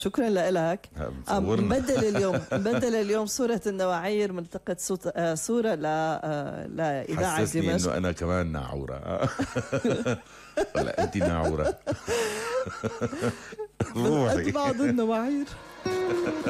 شكرا لك. نبدل اليوم صورة النواعير، ملتقط صورة لإذاعة حسسني دمشق. إنه أنا كمان ناعورة. ولا أنت ناعورة. قد بعض النواعير.